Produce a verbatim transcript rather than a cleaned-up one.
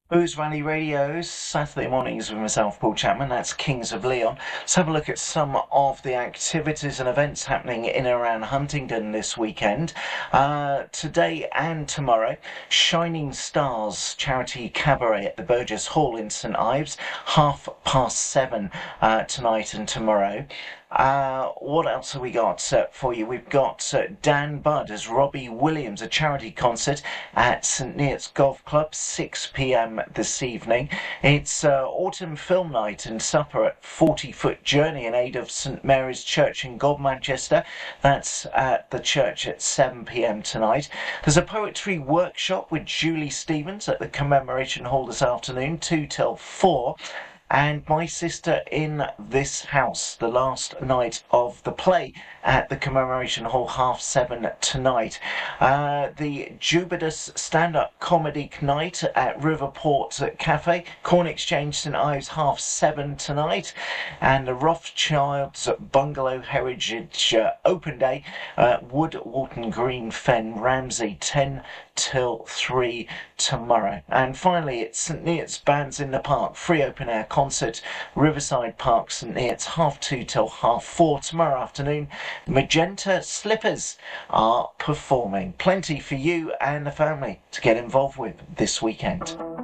Booze Valley Radio's Saturday mornings with myself, Paul Chapman. That's Kings of Leon. Let's have a look at some of the activities and events happening in and around Huntingdon this weekend. Uh, today and tomorrow, Shining Stars Charity Cabaret at the Burgess Hall in St Ives, half past seven uh, tonight and tomorrow. Uh, what else have we got uh, for you? We've got uh, Dan Budd as Robbie Williams, a charity concert at St Neots Golf Club, six p m this evening. It's uh, autumn film night and supper at forty foot Journey in aid of St Mary's Church in God, Manchester. That's at the church at seven p m tonight. There's a poetry workshop with Julie Stevens at the Commemoration Hall this afternoon, two till four. And My Sister in This House, the last night of the play at the Commemoration Hall, half seven tonight. Uh, the Jubidus stand-up comedy night at Riverport Cafe, Corn Exchange St Ives, half seven tonight. And the Rothschilds Bungalow Heritage uh, Open Day, uh, Wood Walton Green Fen Ramsey, ten till three tomorrow. And finally, it's St Neots Bands in the Park, free open air concert, Riverside Park, St Neots, half two till half four tomorrow afternoon. Magenta Slippers are performing. Plenty for you and the family to get involved with this weekend.